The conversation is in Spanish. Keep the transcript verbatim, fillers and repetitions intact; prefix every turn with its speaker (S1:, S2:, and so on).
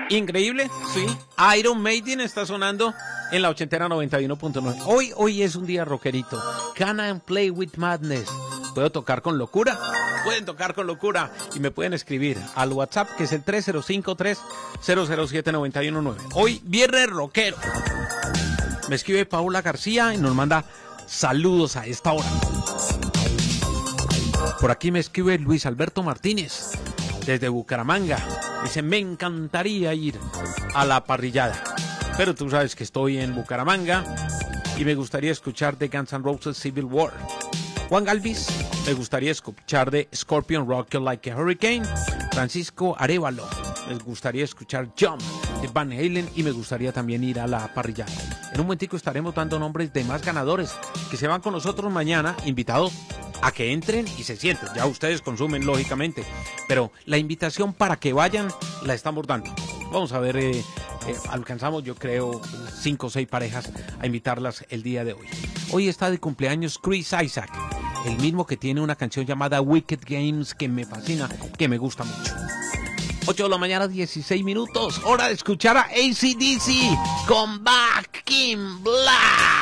S1: Increíble, sí. Iron Maiden está sonando en la ochentera noventa y uno punto nueve. Hoy, hoy es un día rockerito. Can I play with madness? ¿Puedo tocar con locura? Pueden tocar con locura y me pueden escribir al WhatsApp, que es el tres cero cinco, tres cero cero siete, nueve uno nueve. Hoy, viernes rockero. Me escribe Paula García y nos manda saludos a esta hora. Por aquí me escribe Luis Alberto Martínez, desde Bucaramanga. Dice, me encantaría ir a la parrillada, pero tú sabes que estoy en Bucaramanga y me gustaría escuchar de Guns N' Roses Civil War. Juan Galvis, me gustaría escuchar de Scorpion Rock You Like a Hurricane. Francisco Arévalo, me gustaría escuchar Jump de Van Halen y me gustaría también ir a la parrillada. En un momentico estaremos dando nombres de más ganadores que se van con nosotros mañana, invitados a que entren y se sienten. Ya ustedes consumen, lógicamente, pero la invitación para que vayan la estamos dando. Vamos a ver, eh, eh, alcanzamos yo creo cinco o seis parejas a invitarlas el día de hoy. Hoy está de cumpleaños Chris Isaac, el mismo que tiene una canción llamada Wicked Games que me fascina, que me gusta mucho. ocho de la mañana, dieciséis minutos, hora de escuchar a A C/D C con Back in Black.